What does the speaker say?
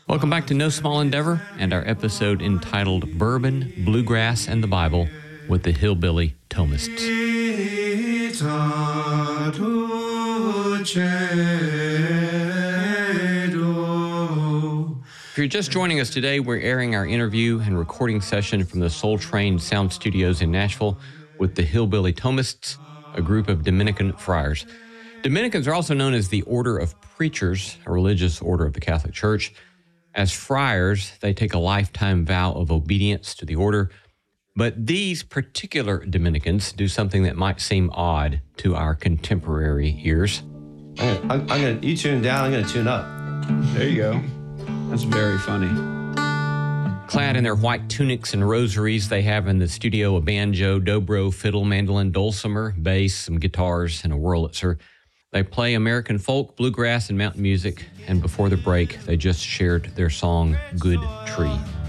Welcome back to No Small Endeavor and our episode entitled Bourbon, Bluegrass, and the Bible with the Hillbilly Thomists. If you're just joining us today, we're airing our interview and recording session from the Soul Train Sound Studios in Nashville with the Hillbilly Thomists, a group of Dominican friars. Dominicans are also known as the Order of Preachers, a religious order of the Catholic Church. As friars, they take a lifetime vow of obedience to the order. But these particular Dominicans do something that might seem odd to our contemporary ears. You tune down, I'm going to tune up. There you go. That's very funny. Clad in their white tunics and rosaries, they have in the studio a banjo, dobro, fiddle, mandolin, dulcimer, bass, some guitars, and a Wurlitzer. They play American folk, bluegrass, and mountain music, and before the break, they just shared their song, Good Tree.